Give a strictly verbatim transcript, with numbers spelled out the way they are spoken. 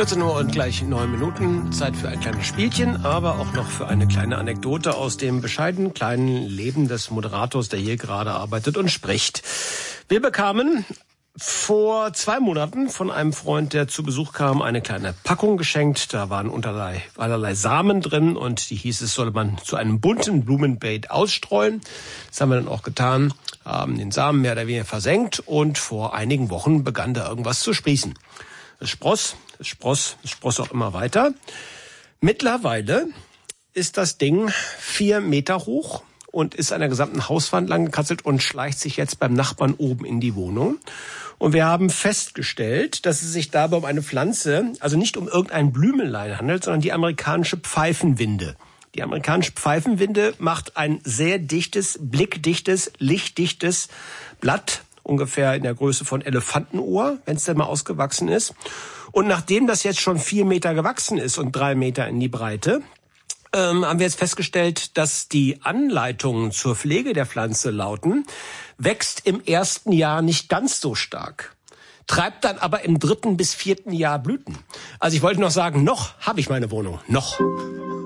vierzehn Uhr und gleich neun Minuten. Zeit für ein kleines Spielchen, aber auch noch für eine kleine Anekdote aus dem bescheidenen kleinen Leben des Moderators, der hier gerade arbeitet und spricht. Wir bekamen vor zwei Monaten von einem Freund, der zu Besuch kam, eine kleine Packung geschenkt. Da waren unterlei, allerlei Samen drin und die hieß, es solle man zu einem bunten Blumenbeet ausstreuen. Das haben wir dann auch getan, haben den Samen mehr oder weniger versenkt und vor einigen Wochen begann da irgendwas zu sprießen. Es spross, es spross, es spross auch immer weiter. Mittlerweile ist das Ding vier Meter hoch und ist an der gesamten Hauswand lang gekatzelt und schleicht sich jetzt beim Nachbarn oben in die Wohnung. Und wir haben festgestellt, dass es sich dabei um eine Pflanze, also nicht um irgendein Blümelein handelt, sondern die amerikanische Pfeifenwinde. Die amerikanische Pfeifenwinde macht ein sehr dichtes, blickdichtes, lichtdichtes Blatt, ungefähr in der Größe von Elefantenohr, wenn es denn mal ausgewachsen ist. Und nachdem das jetzt schon vier Meter gewachsen ist und drei Meter in die Breite, ähm, haben wir jetzt festgestellt, dass die Anleitungen zur Pflege der Pflanze lauten: wächst im ersten Jahr nicht ganz so stark, treibt dann aber im dritten bis vierten Jahr Blüten. Also ich wollte noch sagen, noch habe ich meine Wohnung, noch.